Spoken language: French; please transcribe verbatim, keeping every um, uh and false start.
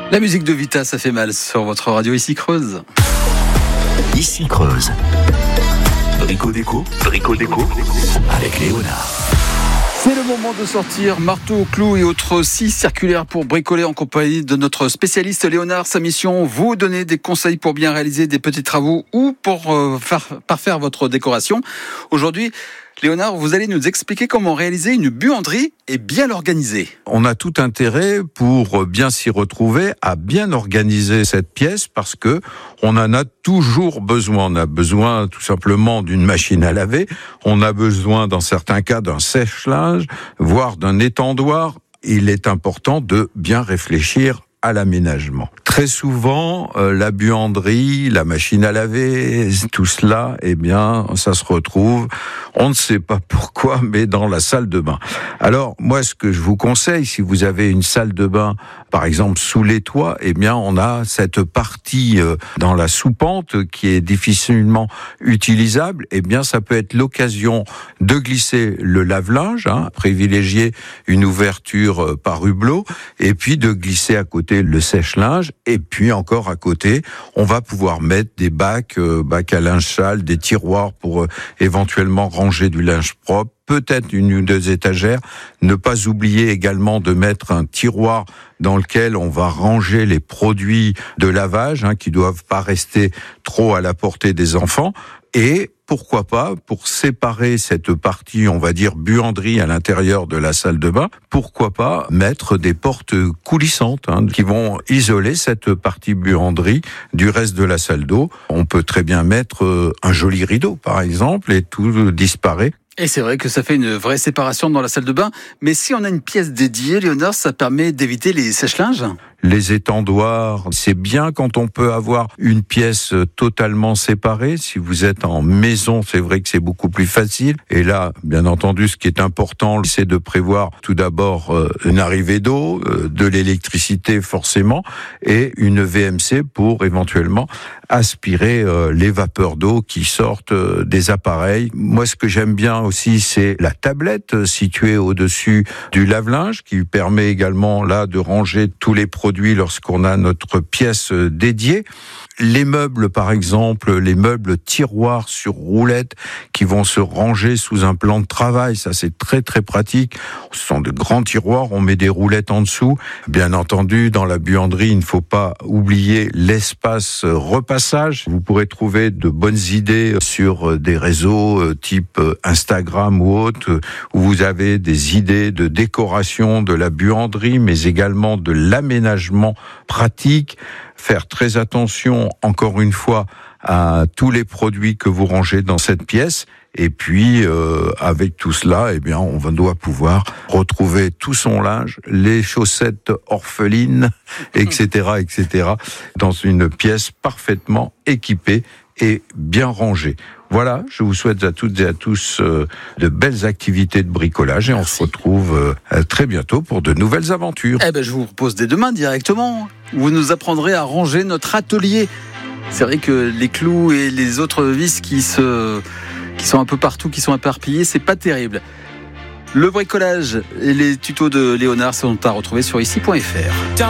La musique de Vita, ça fait mal sur votre radio ici Creuse. Ici Creuse. Brico déco, brico déco avec Léonard. C'est le moment de sortir marteau, clou et autres scies circulaires pour bricoler en compagnie de notre spécialiste Léonard. Sa mission, vous donner des conseils pour bien réaliser des petits travaux ou pour euh, faire, parfaire votre décoration. Aujourd'hui, Léonard, vous allez nous expliquer comment réaliser une buanderie et bien l'organiser. On a tout intérêt pour bien s'y retrouver à bien organiser cette pièce parce que on en a toujours besoin. On a besoin tout simplement d'une machine à laver. On a besoin, dans certains cas, d'un sèche-linge, voire d'un étendoir. Il est important de bien réfléchir à l'aménagement. Très souvent, euh, la buanderie, la machine à laver, tout cela, eh bien, ça se retrouve, on ne sait pas pourquoi, mais dans la salle de bain. Alors, moi, ce que je vous conseille, si vous avez une salle de bain, par exemple, sous les toits, eh bien, on a cette partie euh, dans la soupente qui est difficilement utilisable. Eh bien, ça peut être l'occasion de glisser le lave-linge, hein, privilégier une ouverture euh, par hublot, et puis de glisser à côté le sèche-linge. Et puis encore à côté, on va pouvoir mettre des bacs, euh, bacs à linge sale, des tiroirs pour euh, éventuellement ranger du linge propre, peut-être une ou deux étagères. Ne pas oublier également de mettre un tiroir dans lequel on va ranger les produits de lavage, hein, qui doivent pas rester trop à la portée des enfants. Et pourquoi pas, pour séparer cette partie, on va dire, buanderie à l'intérieur de la salle de bain, pourquoi pas mettre des portes coulissantes, hein, qui vont isoler cette partie buanderie du reste de la salle d'eau. On peut très bien mettre un joli rideau, par exemple, et tout disparaît. Et c'est vrai que ça fait une vraie séparation dans la salle de bain. Mais si on a une pièce dédiée, Léonard, ça permet d'éviter les sèche-linges ? Les étendoirs, c'est bien quand on peut avoir une pièce totalement séparée. Si vous êtes en maison, c'est vrai que c'est beaucoup plus facile. Et là, bien entendu, ce qui est important, c'est de prévoir tout d'abord une arrivée d'eau, de l'électricité forcément, et une V M C pour éventuellement aspirer les vapeurs d'eau qui sortent des appareils. Moi, ce que j'aime bien aussi, c'est la tablette située au-dessus du lave-linge qui permet également là de ranger tous les produits lorsqu'on a notre pièce dédiée. Les meubles, par exemple, les meubles tiroirs sur roulettes qui vont se ranger sous un plan de travail, ça c'est très très pratique. Ce sont de grands tiroirs, on met des roulettes en dessous. Bien entendu, dans la buanderie, il ne faut pas oublier l'espace repassage. Vous pourrez trouver de bonnes idées sur des réseaux type Instagram ou autres, où vous avez des idées de décoration de la buanderie, mais également de l'aménagement pratique. Faire très attention, encore une fois, à tous les produits que vous rangez dans cette pièce. Et puis, euh, avec tout cela, eh bien, on doit pouvoir retrouver tout son linge, les chaussettes orphelines, et cetera, et cetera, dans une pièce parfaitement équipée et bien rangée. Voilà, je vous souhaite à toutes et à tous euh, de belles activités de bricolage et on Merci. se retrouve euh, très bientôt pour de nouvelles aventures. Eh ben, je vous propose dès demain directement. Vous nous apprendrez à ranger notre atelier. C'est vrai que les clous et les autres vis qui se, qui sont un peu partout, qui sont éparpillés, c'est pas terrible. Le bricolage et les tutos de Léonard sont à retrouver sur ici point f r.